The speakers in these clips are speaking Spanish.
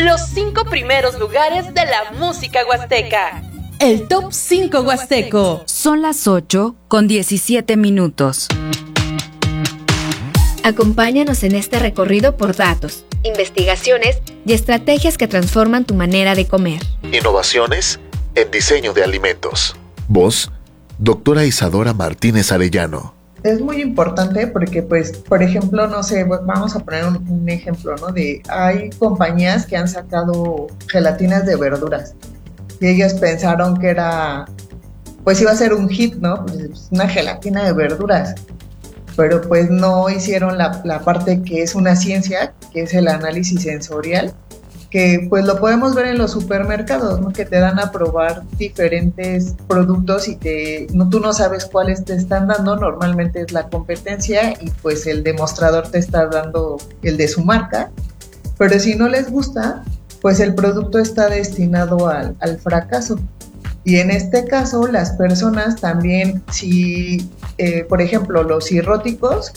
Los 5 primeros lugares de la música huasteca. El Top 5 Huasteco. Son las 8:17. Acompáñanos en este recorrido por datos, investigaciones y estrategias que transforman tu manera de comer. Innovaciones en diseño de alimentos. Voz, doctora Isadora Martínez Arellano. Es muy importante porque, pues, por ejemplo, no sé, vamos a poner un ejemplo, ¿no? Hay compañías que han sacado gelatinas de verduras y ellos pensaron que pues iba a ser un hit, ¿no? Pues una gelatina de verduras, pero pues no hicieron la parte que es una ciencia, que es el análisis sensorial, que pues lo podemos ver en los supermercados, ¿no? Que te dan a probar diferentes productos y tú no sabes cuáles te están dando, normalmente es la competencia y pues el demostrador te está dando el de su marca, pero si no les gusta, pues el producto está destinado al fracaso. Y en este caso las personas también, si por ejemplo los cirróticos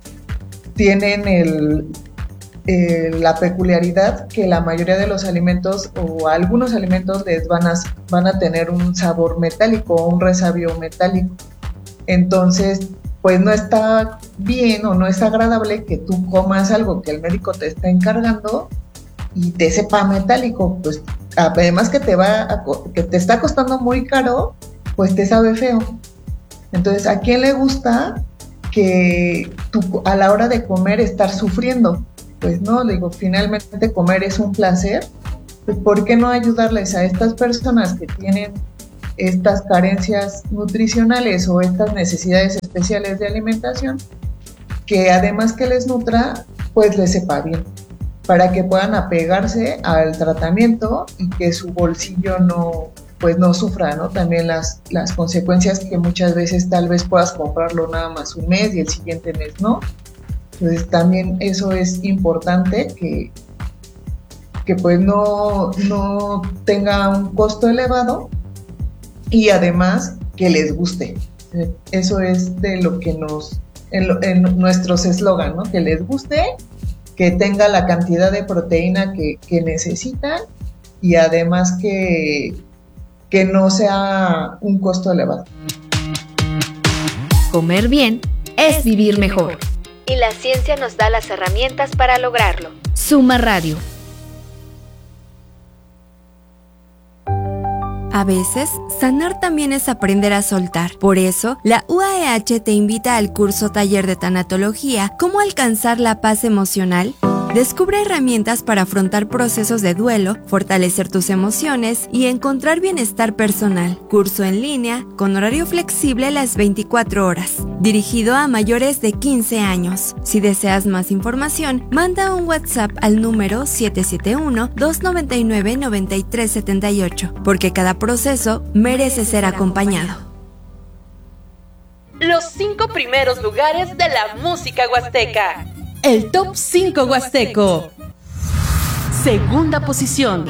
tienen la peculiaridad que la mayoría de los alimentos o algunos alimentos les van a tener un sabor metálico o un resabio metálico. Entonces, pues no está bien o no es agradable que tú comas algo que el médico te está encargando y te sepa metálico. Pues además que te está costando muy caro, pues te sabe feo. Entonces, ¿a quién le gusta que tú a la hora de comer estar sufriendo? Pues no, digo, finalmente comer es un placer, pues ¿por qué no ayudarles a estas personas que tienen estas carencias nutricionales o estas necesidades especiales de alimentación, que además que les nutra, pues les sepa bien, para que puedan apegarse al tratamiento y que su bolsillo no sufra, ¿no? También las consecuencias que muchas veces tal vez puedas comprarlo nada más un mes y el siguiente mes no. Entonces también eso es importante, que pues no tenga un costo elevado y además que les guste. Eso es de lo que en nuestros eslogan, ¿no? Que les guste, que tenga la cantidad de proteína que necesitan y además que no sea un costo elevado. Comer bien es vivir mejor. Y la ciencia nos da las herramientas para lograrlo. Suma Radio. A veces, sanar también es aprender a soltar. Por eso, la UAEH te invita al curso Taller de Tanatología, ¿Cómo alcanzar la paz emocional? Descubre herramientas para afrontar procesos de duelo, fortalecer tus emociones y encontrar bienestar personal. Curso en línea, con horario flexible las 24 horas. Dirigido a mayores de 15 años. Si deseas más información, manda un WhatsApp al número 771-299-9378, porque cada proceso merece ser acompañado. Los 5 primeros lugares de la música huasteca. El Top 5 Huasteco. Segunda posición.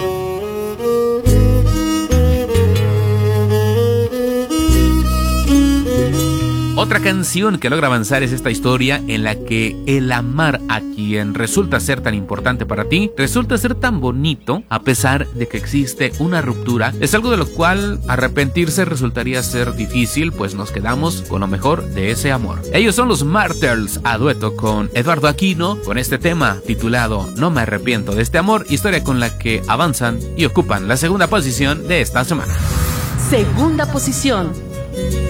Otra canción que logra avanzar es esta historia en la que el amar a quien resulta ser tan importante para ti, resulta ser tan bonito a pesar de que existe una ruptura. Es algo de lo cual arrepentirse resultaría ser difícil, pues nos quedamos con lo mejor de ese amor. Ellos son los Martyrs, a dueto con Eduardo Aquino, con este tema titulado No me arrepiento de este amor, historia con la que avanzan y ocupan la segunda posición de esta semana. Segunda posición.